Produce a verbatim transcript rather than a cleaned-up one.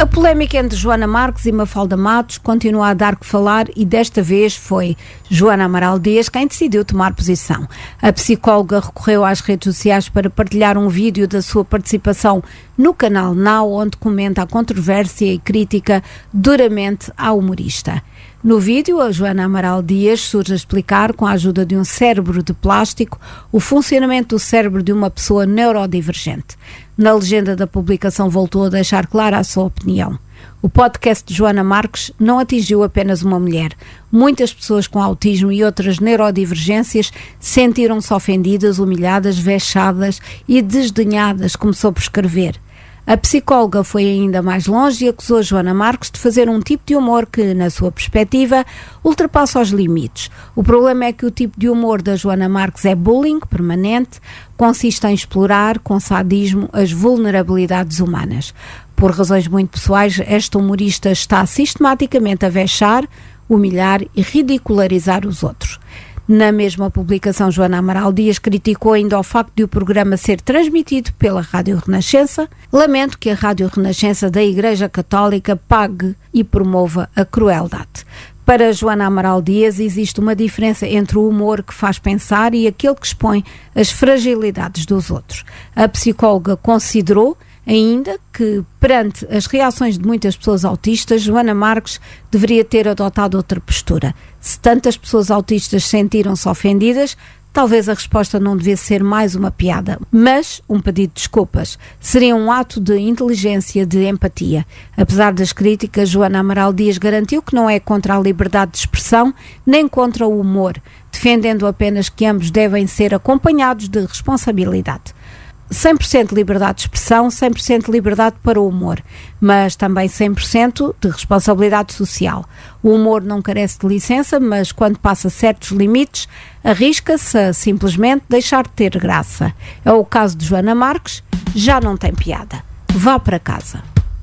A polémica entre Joana Marques e Mafalda Matos continua a dar que falar e desta vez foi Joana Amaral Dias quem decidiu tomar posição. A psicóloga recorreu às redes sociais para partilhar um vídeo da sua participação no canal Now, onde comenta a controvérsia e crítica duramente à humorista. No vídeo, a Joana Amaral Dias surge a explicar, com a ajuda de um cérebro de plástico, o funcionamento do cérebro de uma pessoa neurodivergente. Na legenda da publicação voltou a deixar clara a sua opinião. O podcast de Joana Marques não atingiu apenas uma mulher. Muitas pessoas com autismo e outras neurodivergências sentiram-se ofendidas, humilhadas, vexadas e desdenhadas, começou por escrever. A psicóloga foi ainda mais longe e acusou Joana Marques de fazer um tipo de humor que, na sua perspectiva, ultrapassa os limites. O problema é que o tipo de humor da Joana Marques é bullying permanente, consiste em explorar, com sadismo, as vulnerabilidades humanas. Por razões muito pessoais, esta humorista está sistematicamente a vexar, humilhar e ridicularizar os outros. Na mesma publicação, Joana Amaral Dias criticou ainda o facto de o programa ser transmitido pela Rádio Renascença. Lamento que a Rádio Renascença da Igreja Católica pague e promova a crueldade. Para Joana Amaral Dias existe uma diferença entre o humor que faz pensar e aquele que expõe as fragilidades dos outros. A psicóloga considerou ainda que, perante as reações de muitas pessoas autistas, Joana Marques deveria ter adotado outra postura. Se tantas pessoas autistas sentiram-se ofendidas, talvez a resposta não devesse ser mais uma piada, mas um pedido de desculpas. Seria um ato de inteligência, de empatia. Apesar das críticas, Joana Amaral Dias garantiu que não é contra a liberdade de expressão, nem contra o humor, defendendo apenas que ambos devem ser acompanhados de responsabilidade. cem por cento liberdade de expressão, cem por cento liberdade para o humor, mas também cem por cento de responsabilidade social. O humor não carece de licença, mas quando passa certos limites, arrisca-se a simplesmente deixar de ter graça. É o caso de Joana Marques, já não tem piada. Vá para casa.